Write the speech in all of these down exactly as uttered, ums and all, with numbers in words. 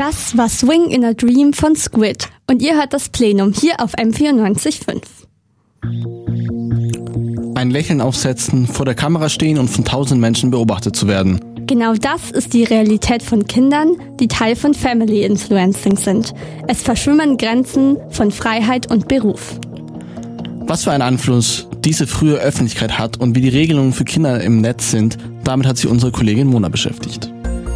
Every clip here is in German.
Das war Swing in a Dream von Squid. Und ihr hört das Plenum hier auf M vierundneunzig Komma fünf. Ein Lächeln aufsetzen, vor der Kamera stehen und von tausend Menschen beobachtet zu werden. Genau das ist die Realität von Kindern, die Teil von Family Influencing sind. Es verschwimmen Grenzen von Freiheit und Beruf. Was für einen Einfluss diese frühe Öffentlichkeit hat und wie die Regelungen für Kinder im Netz sind, damit hat sich unsere Kollegin Mona beschäftigt.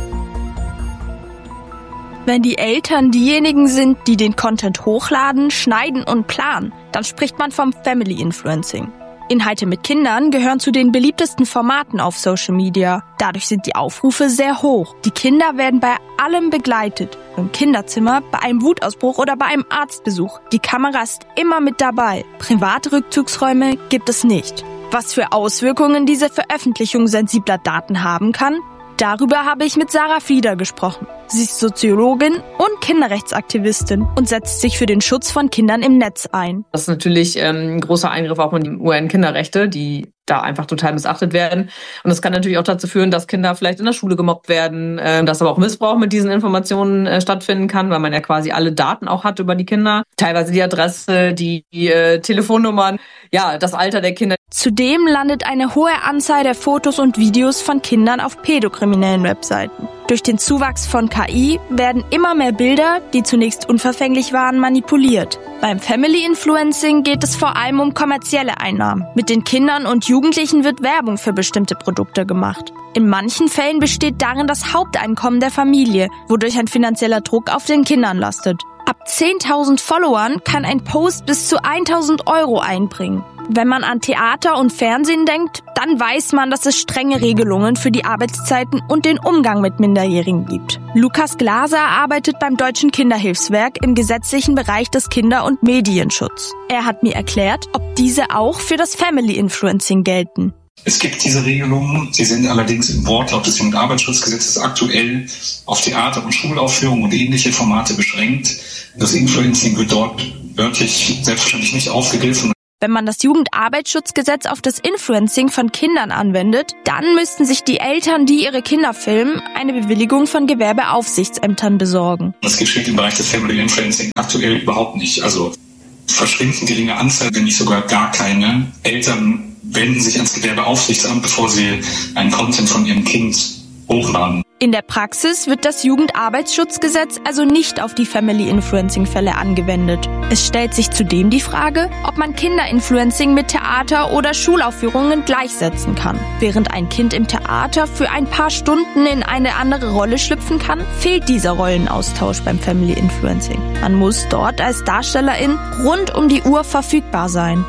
Wenn die Eltern diejenigen sind, die den Content hochladen, schneiden und planen, dann spricht man vom Family Influencing. Inhalte mit Kindern gehören zu den beliebtesten Formaten auf Social Media. Dadurch sind die Aufrufe sehr hoch. Die Kinder werden bei allem begleitet. Im Kinderzimmer, bei einem Wutausbruch oder bei einem Arztbesuch. Die Kamera ist immer mit dabei. Private Rückzugsräume gibt es nicht. Was für Auswirkungen diese Veröffentlichung sensibler Daten haben kann? Darüber habe ich mit Sarah Flieder gesprochen. Sie ist Soziologin und Kinderrechtsaktivistin und setzt sich für den Schutz von Kindern im Netz ein. Das ist natürlich ähm, ein großer Eingriff auch in die U N-Kinderrechte, die da einfach total missachtet werden. Und das kann natürlich auch dazu führen, dass Kinder vielleicht in der Schule gemobbt werden, äh, dass aber auch Missbrauch mit diesen Informationen äh, stattfinden kann, weil man ja quasi alle Daten auch hat über die Kinder. Teilweise die Adresse, die, die äh, Telefonnummern, ja, das Alter der Kinder. Zudem landet eine hohe Anzahl der Fotos und Videos von Kindern auf pädokriminellen Webseiten. Durch den Zuwachs von K I werden immer mehr Bilder, die zunächst unverfänglich waren, manipuliert. Beim Family Influencing geht es vor allem um kommerzielle Einnahmen. Mit den Kindern und Jugendlichen wird Werbung für bestimmte Produkte gemacht. In manchen Fällen besteht darin das Haupteinkommen der Familie, wodurch ein finanzieller Druck auf den Kindern lastet. Ab zehntausend Followern kann ein Post bis zu tausend Euro einbringen. Wenn man an Theater und Fernsehen denkt, dann weiß man, dass es strenge Regelungen für die Arbeitszeiten und den Umgang mit Minderjährigen gibt. Lukas Glaser arbeitet beim Deutschen Kinderhilfswerk im gesetzlichen Bereich des Kinder- und Medienschutz. Er hat mir erklärt, ob diese auch für das Family Influencing gelten. Es gibt diese Regelungen, sie sind allerdings im Wortlaut des Jugendarbeitsschutzgesetzes aktuell auf Theater- und Schulaufführungen und ähnliche Formate beschränkt. Das Influencing wird dort wörtlich selbstverständlich nicht aufgegriffen. Wenn man das Jugendarbeitsschutzgesetz auf das Influencing von Kindern anwendet, dann müssten sich die Eltern, die ihre Kinder filmen, eine Bewilligung von Gewerbeaufsichtsämtern besorgen. Das geschieht im Bereich des Family Influencing aktuell überhaupt nicht. Also verschwindend geringe Anzahl, wenn nicht sogar gar keine. Eltern wenden sich ans Gewerbeaufsichtsamt, bevor sie einen Content von ihrem Kind hochladen. In der Praxis wird das Jugendarbeitsschutzgesetz also nicht auf die Family-Influencing-Fälle angewendet. Es stellt sich zudem die Frage, ob man Kinderinfluencing mit Theater- oder Schulaufführungen gleichsetzen kann. Während ein Kind im Theater für ein paar Stunden in eine andere Rolle schlüpfen kann, fehlt dieser Rollenaustausch beim Family-Influencing. Man muss dort als Darstellerin rund um die Uhr verfügbar sein.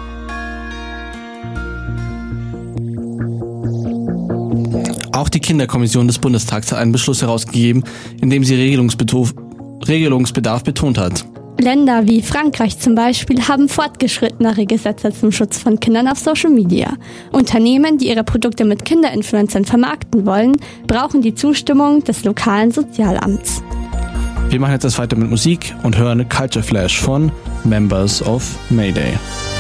Auch die Kinderkommission des Bundestags hat einen Beschluss herausgegeben, in dem sie Regelungsbedarf, Regelungsbedarf betont hat. Länder wie Frankreich zum Beispiel haben fortgeschrittenere Gesetze zum Schutz von Kindern auf Social Media. Unternehmen, die ihre Produkte mit Kinderinfluencern vermarkten wollen, brauchen die Zustimmung des lokalen Sozialamts. Wir machen jetzt weiter mit Musik und hören Culture Flash von Members of Mayday.